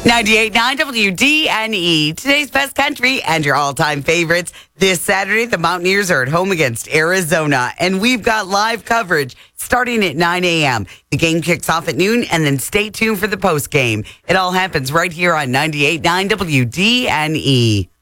98.9 WDNE, today's best country and your all-time favorites. This Saturday, the Mountaineers are at home against Arizona, and we've got live coverage starting at 9 a.m. The game kicks off at noon, and then stay tuned for the post game. It all happens right here on 98.9 WDNE.